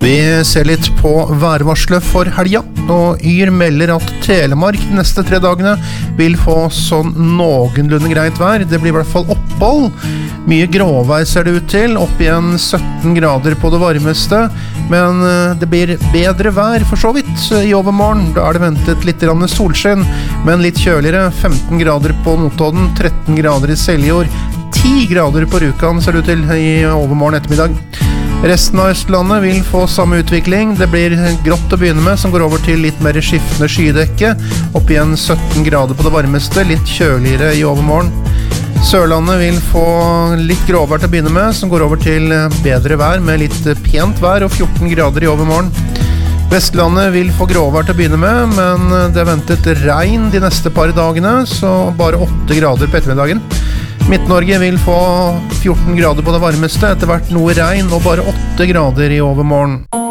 Vi ser litt på værvarselet for helga, og Yr melder at Telemark de neste 3 dagene vil få sånn noenlunde greit vær. Det blir i hvert fall opphold. Mye gråvær ser det ut til, opp igjen 17 grader på det varmeste, men det blir bedre vær for så vidt i overmorgen. Da er det ventet litt solskinn, men litt kjøligere, 15 grader på Notodden, 13 grader i Seljord, 10 grader på Rjukan ser det ut til i overmorgen ettermiddag. Resten av Østlandet vil få samme utvikling. Det blir grått å begynne med, som går over til litt mer skiftende skydekke. Opp igjen 17 grader på det varmeste, litt kjøligere i overmorgen. Sørlandet vil få litt gråvær til å begynne med, som går over til bedre vær med litt pent vær og 14 grader i overmorgen. Vestlandet vil få gråvær til å begynne med, men det er ventet regn de neste par dagene, så bare 8 grader på ettermiddagen. Midt-Norge vil få 14 grader på det varmeste, etter hvert noe regn og bare 8 grader i overmorgen.